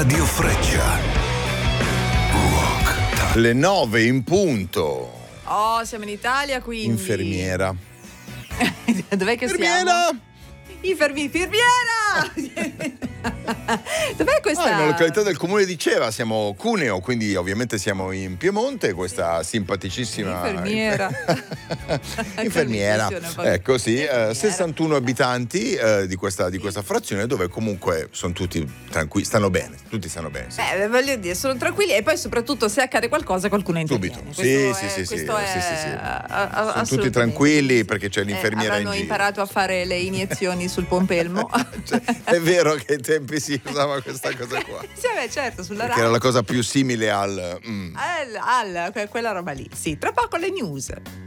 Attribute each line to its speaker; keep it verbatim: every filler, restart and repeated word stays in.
Speaker 1: Radio Freccia. Rock.
Speaker 2: Le nove in punto.
Speaker 3: Oh, siamo in Italia, quindi.
Speaker 2: Infermiera.
Speaker 3: Dov'è che
Speaker 2: Infermiera.
Speaker 3: siamo? Infermi- infermiera! Dov'è questa?
Speaker 2: Ah, in una località del comune di Ceva, siamo Cuneo, quindi ovviamente siamo in Piemonte, questa simpaticissima
Speaker 3: Infermiera.
Speaker 2: infermiera. Ecco, sì, eh, sessantuno
Speaker 3: Eh.
Speaker 2: abitanti eh, di, questa, di questa frazione, dove comunque sono tutti tranquilli, stanno bene, tutti stanno bene. Sì.
Speaker 3: Beh, voglio dire, sono tranquilli e poi soprattutto se accade qualcosa qualcuno interviene.
Speaker 2: Subito.
Speaker 3: Questo
Speaker 2: Sì,
Speaker 3: è,
Speaker 2: sì, sì,
Speaker 3: questo
Speaker 2: sì,
Speaker 3: è,
Speaker 2: sì, sì, sì.
Speaker 3: a- a-
Speaker 2: Sono tutti
Speaker 3: assolutamente.
Speaker 2: tranquilli perché c'è l'infermiera
Speaker 3: eh,
Speaker 2: in
Speaker 3: avranno
Speaker 2: giro.
Speaker 3: imparato a fare le iniezioni sul pompelmo.
Speaker 2: Cioè, è vero che ai tempi si usava questa cosa qua.
Speaker 3: Sì, beh, certo, sulla
Speaker 2: Che era
Speaker 3: radio.
Speaker 2: la cosa più simile al mm.
Speaker 3: Al, al, que- quella roba lì. Sì, tra poco le news.